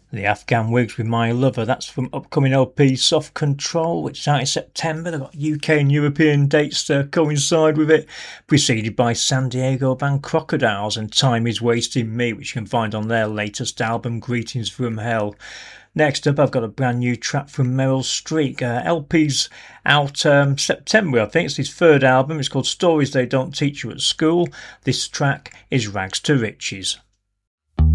The Afghan Wigs with My Lover, that's from upcoming LP Soft Control, which is out in September. They've got UK and European dates to coincide with it, preceded by San Diego band Crocodiles and Time Is Wasting Me, which you can find on their latest album, Greetings from Hell. Next up, I've got a brand new track from Meryl Streep. LP's out September, I think. It's his third album. It's called Stories They Don't Teach You at School. This track is Rags to Riches.